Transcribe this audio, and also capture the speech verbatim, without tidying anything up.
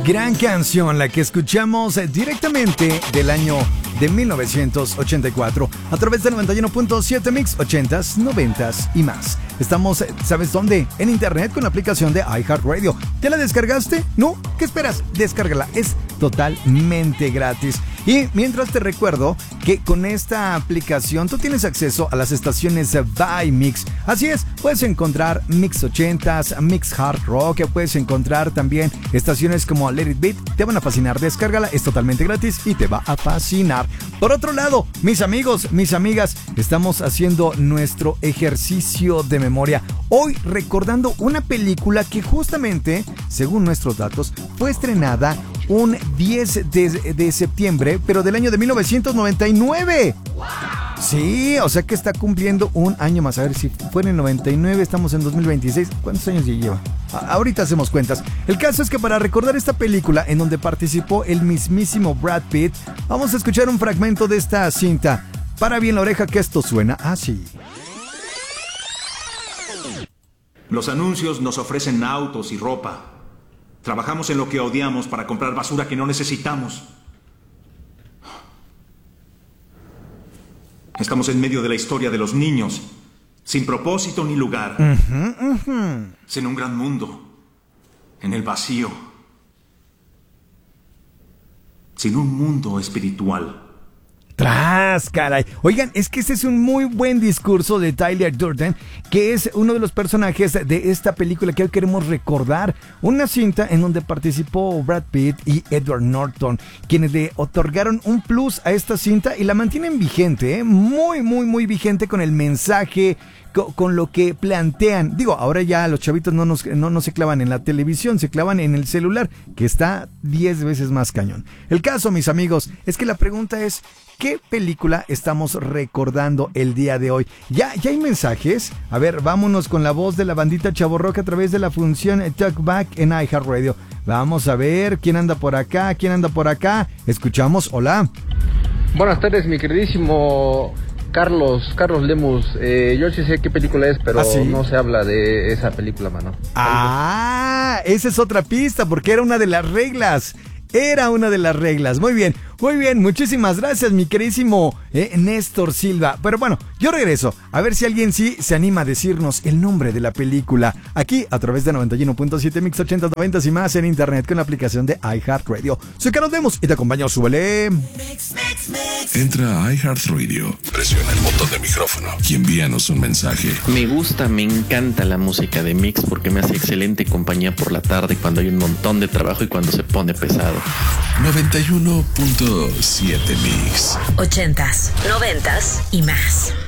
Gran canción, la que escuchamos directamente del año de mil novecientos ochenta y cuatro a través de noventa y uno punto siete Mix, ochentas, noventas y más. Estamos, ¿sabes dónde? En internet con la aplicación de iHeartRadio. ¿Ya la descargaste? ¿No? ¿Qué esperas? Descárgala, es totalmente gratis. Y mientras te recuerdo que con esta aplicación tú tienes acceso a las estaciones by Mix. Así es, puedes encontrar Mix ochentas, Mix Hard Rock, puedes encontrar también estaciones como Let It Beat. Te van a fascinar, descárgala, es totalmente gratis y te va a fascinar. Por otro lado, mis amigos, mis amigas, estamos haciendo nuestro ejercicio de memoria. Hoy recordando una película que justamente, según nuestros datos, fue estrenada un diez de septiembre, pero del año de mil novecientos noventa y nueve. Sí, o sea que está cumpliendo un año más. A ver, si fue en el noventa y nueve, estamos en dos mil veintiséis. ¿Cuántos años ya lleva? A- ahorita hacemos cuentas. El caso es que para recordar esta película en donde participó el mismísimo Brad Pitt, vamos a escuchar un fragmento de esta cinta. Para bien la oreja que esto suena así. Los anuncios nos ofrecen autos y ropa. Trabajamos en lo que odiamos para comprar basura que no necesitamos. Estamos en medio de la historia de los niños, sin propósito ni lugar. Uh-huh, uh-huh. En un gran mundo, en el vacío, sin un mundo espiritual. ¡Tras, caray! Oigan, es que este es un muy buen discurso de Tyler Durden, que es uno de los personajes de esta película que hoy queremos recordar. Una cinta en donde participó Brad Pitt y Edward Norton, quienes le otorgaron un plus a esta cinta y la mantienen vigente, ¿eh? Muy, muy, muy vigente con el mensaje, con, con lo que plantean. Digo, ahora ya los chavitos no, nos, no, no se clavan en la televisión, se clavan en el celular, que está diez veces más cañón. El caso, mis amigos, es que la pregunta es: ¿qué película estamos recordando el día de hoy? ¿Ya, ya hay mensajes? A ver, vámonos con la voz de la bandita Chavorroca a través de la función Talkback en iHeartRadio. Vamos a ver quién anda por acá, quién anda por acá. Escuchamos, hola. Buenas tardes, mi queridísimo Carlos, Carlos Lemus. Eh, yo sí sé qué película es, pero ¿Ah, sí? no se habla de esa película, mano. Ah, esa es otra pista, porque era una de las reglas. Era una de las reglas. Muy bien, muy bien. Muchísimas gracias, mi queridísimo eh, Néstor Silva. Pero bueno, yo regreso. A ver si alguien sí se anima a decirnos el nombre de la película. Aquí, a través de noventa y uno punto siete Mix ochentas, noventas y más en internet con la aplicación de iHeartRadio. Soy Carlos Lemos y te acompaño. Súbele. Entra a iHeartRadio, presiona el botón de micrófono y envíanos un mensaje. Me gusta, me encanta la música de Mix porque me hace excelente compañía por la tarde cuando hay un montón de trabajo y cuando se pone pesado. noventa y uno punto siete Mix. Ochentas, noventas y más.